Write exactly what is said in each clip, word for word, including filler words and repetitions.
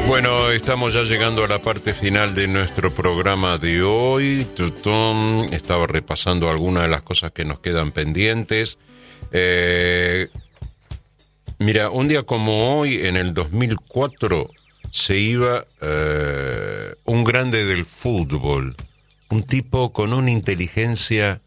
Bueno, estamos ya llegando a la parte final de nuestro programa de hoy. Tutum, estaba repasando algunas de las cosas que nos quedan pendientes. Eh, mira, un día como hoy, en el dos mil cuatro, se iba eh, un grande del fútbol, un tipo con una inteligencia,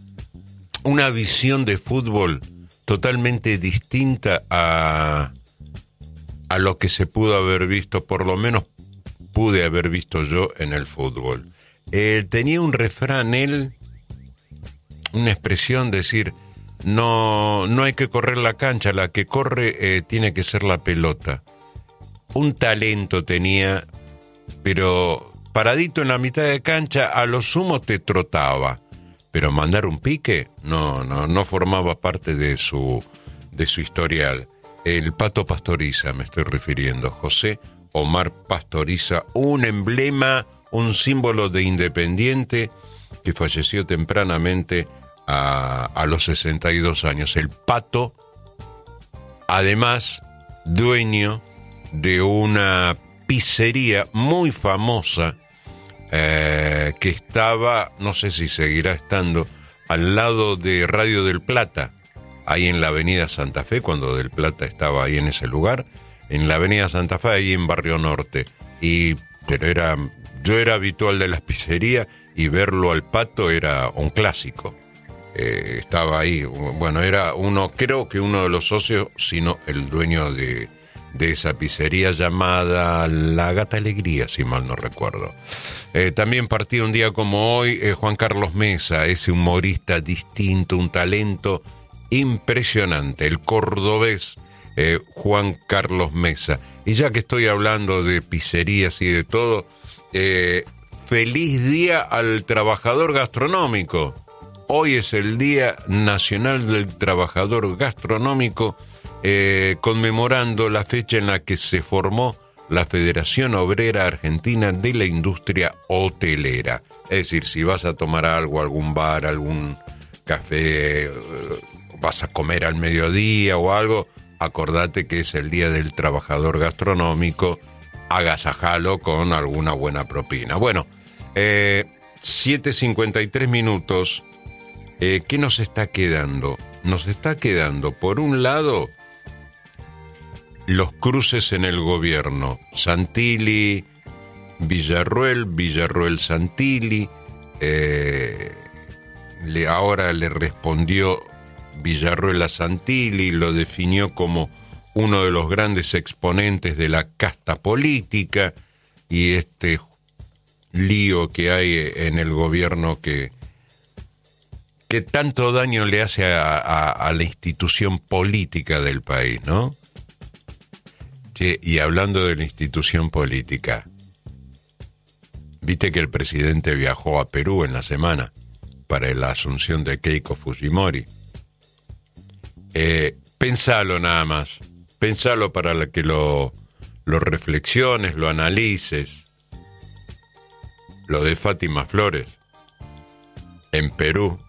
una visión de fútbol totalmente distinta a... a lo que se pudo haber visto, por lo menos pude haber visto yo en el fútbol. Eh, tenía un refrán, él, una expresión, decir, no, no hay que correr la cancha, la que corre eh, tiene que ser la pelota. Un talento tenía, pero paradito en la mitad de cancha, a lo sumo te trotaba, pero mandar un pique, no, no, no formaba parte de su, de su historial. El Pato Pastoriza, me estoy refiriendo, José Omar Pastoriza, un emblema, un símbolo de Independiente que falleció tempranamente a, a los sesenta y dos años. El Pato, además, dueño de una pizzería muy famosa eh, que estaba, no sé si seguirá estando, al lado de Radio del Plata, ahí en la avenida Santa Fe, cuando Del Plata estaba ahí en ese lugar, en la avenida Santa Fe, ahí en Barrio Norte. Y, pero era, yo era habitual de las pizzerías y verlo al Pato era un clásico. Eh, estaba ahí, bueno, era uno, creo que uno de los socios, sino el dueño de, de esa pizzería llamada La Gata Alegría, si mal no recuerdo. Eh, también partía un día como hoy eh, Juan Carlos Mesa, ese humorista distinto, un talento impresionante, el cordobés eh, Juan Carlos Mesa. Y ya que estoy hablando de pizzerías y de todo, eh, feliz día al trabajador gastronómico. Hoy es el Día Nacional del Trabajador Gastronómico, eh, conmemorando la fecha en la que se formó la Federación Obrera Argentina de la Industria Hotelera. Es decir, si vas a tomar algo, algún bar, algún café, eh, vas a comer al mediodía o algo, acordate que es el Día del Trabajador Gastronómico, agasajalo con alguna buena propina. Bueno, eh, siete cincuenta y tres minutos, eh, ¿qué nos está quedando? Nos está quedando, por un lado, los cruces en el gobierno, Santilli, Villarruel, Villarruel Santilli, eh, le, ahora le respondió Villarruel a Santilli, lo definió como uno de los grandes exponentes de la casta política y este lío que hay en el gobierno que, que tanto daño le hace a, a, a la institución política del país, ¿no? Che, y hablando de la institución política, viste que el presidente viajó a Perú en la semana para la asunción de Keiko Fujimori. Eh, pensalo nada más, pensalo para que lo, lo reflexiones, lo analices. Lo de Fátima Flores en Perú.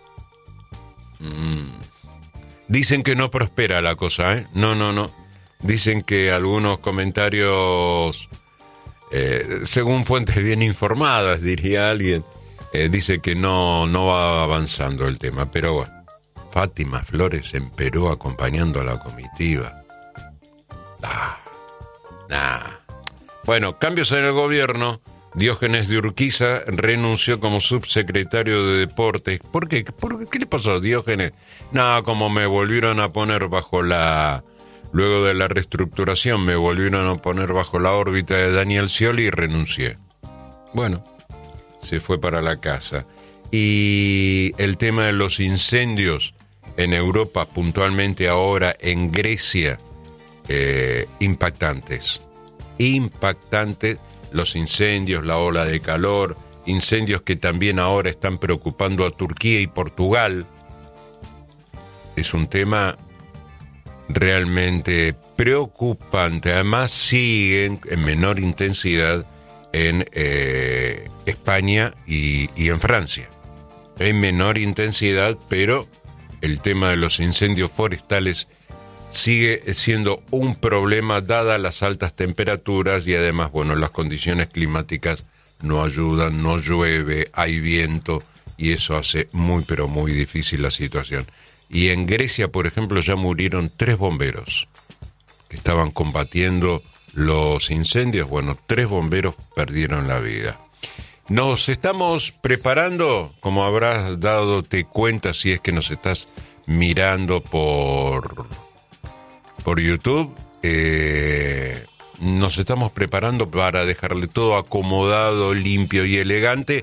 Mm. Dicen que no prospera la cosa, ¿eh? No, no, no. Dicen que algunos comentarios, eh, según fuentes bien informadas, diría alguien, eh, dice que no, no va avanzando el tema, pero bueno. Fátima Flores en Perú acompañando a la comitiva. Ah, nah. Bueno, cambios en el gobierno. Diógenes de Urquiza renunció como subsecretario de Deportes. ¿Por qué? ¿Por qué? ¿Qué le pasó a Diógenes? Nada, como me volvieron a poner bajo la... Luego de la reestructuración me volvieron a poner bajo la órbita de Daniel Scioli y renuncié. Bueno, se fue para la casa. Y el tema de los incendios en Europa, puntualmente ahora en Grecia, eh, impactantes. Impactantes los incendios, la ola de calor, incendios que también ahora están preocupando a Turquía y Portugal. Es un tema realmente preocupante. Además siguen en menor intensidad en eh, España y, y en Francia. En menor intensidad, pero el tema de los incendios forestales sigue siendo un problema dadas las altas temperaturas y además, bueno, las condiciones climáticas no ayudan, no llueve, hay viento y eso hace muy pero muy difícil la situación. Y en Grecia, por ejemplo, ya murieron tres bomberos que estaban combatiendo los incendios. Bueno, tres bomberos perdieron la vida. Nos estamos preparando, como habrás dado-te cuenta si es que nos estás mirando por, por YouTube, eh, nos estamos preparando para dejarle todo acomodado, limpio y elegante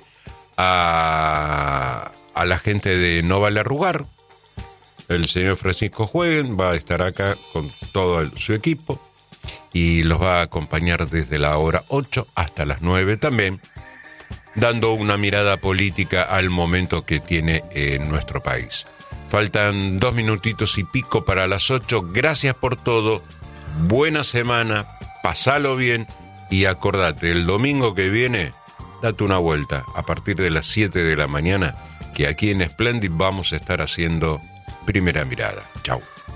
a, a la gente de No Vale Arrugar. El señor Francisco Jueguen va a estar acá con todo el, su equipo y los va a acompañar desde la hora ocho hasta las nueve también, dando una mirada política al momento que tiene en nuestro país. Faltan dos minutitos y pico para las ocho. Gracias por todo. Buena semana. Pasalo bien. Y acordate, el domingo que viene, date una vuelta a partir de las siete de la mañana, que aquí en Splendid vamos a estar haciendo Primera Mirada. Chau.